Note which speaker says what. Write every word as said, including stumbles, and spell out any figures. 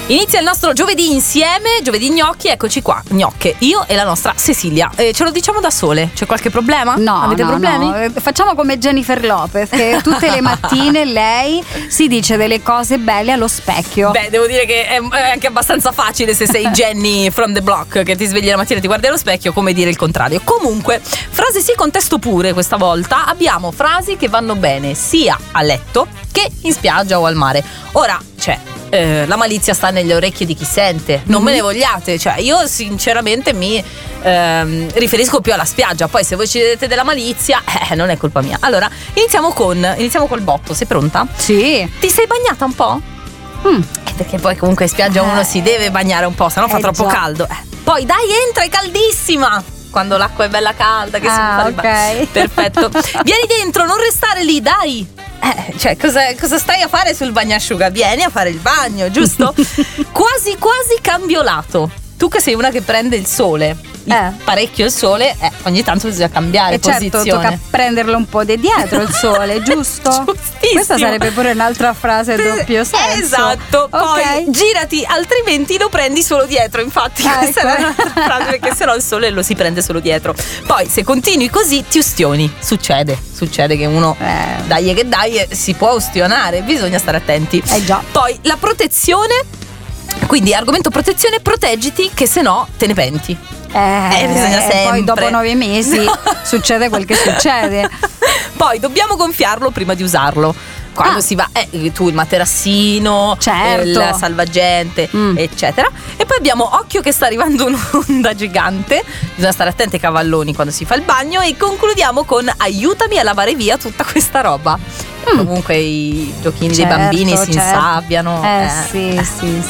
Speaker 1: Inizia il nostro giovedì insieme, giovedì gnocchi, eccoci qua, gnocche, io e la nostra Cecilia. Eh, ce lo diciamo da sole, c'è qualche problema?
Speaker 2: No,
Speaker 1: avete
Speaker 2: no,
Speaker 1: problemi?
Speaker 2: no. Facciamo come Jennifer Lopez, che tutte le mattine lei si dice delle cose belle allo specchio.
Speaker 1: Beh, devo dire che è anche abbastanza facile se sei Jenny from the block, che ti svegli la mattina e ti guardi allo specchio, come dire il contrario. Comunque, frase sì, contesto pure questa volta. Abbiamo frasi che vanno bene sia a letto che in spiaggia o al mare. Ora, cioè, eh, la malizia sta nelle orecchie di chi sente, non mm-hmm. me ne vogliate, cioè io sinceramente mi ehm, riferisco più alla spiaggia. Poi se voi ci vedete della malizia, eh, non è colpa mia. Allora, iniziamo con iniziamo col botto, sei pronta?
Speaker 2: Sì.
Speaker 1: Ti sei bagnata un po'? Mm. Eh, perché poi comunque in spiaggia uno eh. si deve bagnare un po', sennò fa
Speaker 2: eh,
Speaker 1: troppo
Speaker 2: già.
Speaker 1: caldo. Eh. Poi dai, entra, è caldissima! Quando l'acqua è bella calda, che
Speaker 2: ah,
Speaker 1: si fa
Speaker 2: ok.
Speaker 1: Perfetto. Vieni dentro, non restare lì, dai. Eh, cioè, cosa, cosa stai a fare sul bagnasciuga? Vieni a fare il bagno, giusto? Quasi quasi cambio lato. Tu che sei una che prende il sole,
Speaker 2: eh.
Speaker 1: parecchio il sole, eh, ogni tanto bisogna cambiare
Speaker 2: e
Speaker 1: posizione.
Speaker 2: certo, tocca prenderlo un po' di dietro il sole, giusto?
Speaker 1: Giustissimo.
Speaker 2: Questa sarebbe pure un'altra frase doppio senso.
Speaker 1: Esatto. Poi
Speaker 2: okay.
Speaker 1: girati, altrimenti lo prendi solo dietro. Infatti
Speaker 2: ah,
Speaker 1: questa
Speaker 2: ecco.
Speaker 1: è un'altra frase, perché sennò il sole lo si prende solo dietro. Poi se continui così ti ustioni. Succede, succede che uno
Speaker 2: eh.
Speaker 1: dai che dai si può ustionare, bisogna stare attenti.
Speaker 2: Eh già.
Speaker 1: Poi la protezione. Quindi argomento protezione, proteggiti che se no te ne penti.
Speaker 2: Eh,
Speaker 1: eh bisogna sempre.
Speaker 2: Poi dopo nove mesi no. succede quel che succede.
Speaker 1: Poi dobbiamo gonfiarlo prima di usarlo. Quando ah. si va, eh, tu il materassino,
Speaker 2: certo.
Speaker 1: il salvagente, mm. eccetera. E poi abbiamo occhio che sta arrivando un'onda gigante. Bisogna stare attenti ai cavalloni quando si fa il bagno. E concludiamo con aiutami a lavare via tutta questa roba. Mm. Comunque i giochini
Speaker 2: certo,
Speaker 1: dei bambini si
Speaker 2: certo.
Speaker 1: insabbiano.
Speaker 2: Eh,
Speaker 1: eh.
Speaker 2: sì, sì,